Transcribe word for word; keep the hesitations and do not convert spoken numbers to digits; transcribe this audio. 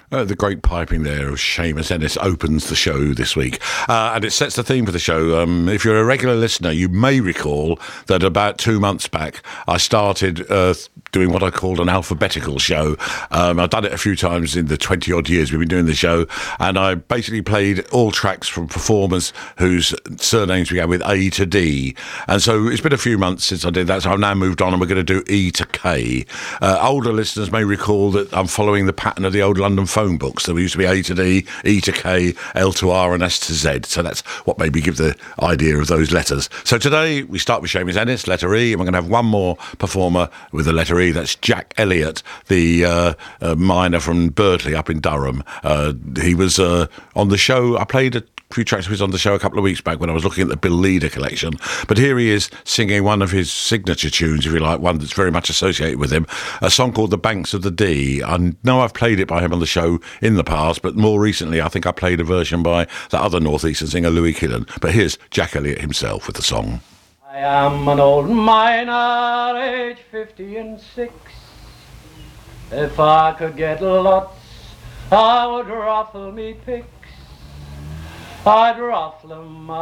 Uh, the great piping there of Seamus Ennis opens the show this week, uh, and it sets the theme for the show. Um, if you're a regular listener, you may recall that about two months back I started uh, doing what I called an alphabetical show. Um, I've done it a few times in the twenty odd years we've been doing the show, and I basically played all tracks from performers whose surnames began with A to D. And so it's been a few months since I did that, so I've now moved on and we're going to do E to K. Uh, older listeners may recall that I'm following the pattern of the old London phone books. There used to be A to D, E to K, L to R and S to Z. So that's what made me give the idea of those letters. So today we start with Seamus Ennis, letter E, and we're going to have one more performer with the letter E. That's Jack Elliott, the uh, uh, miner from Birdley up in Durham. Uh, he was uh, on the show. I played a few tracks of his on the show a couple of weeks back when I was looking at the Bill Leader collection. But here he is singing one of his signature tunes, if you like, one that's very much associated with him, a song called The Banks of the Dee. I know I've played it by him on the show in the past, but more recently I think I played a version by that other northeastern singer, Louis Killen. But here's Jack Elliott himself with the song. I am an old miner, age fifty and six. If I could get lots, I would ruffle me picks. I'd ruffle 'em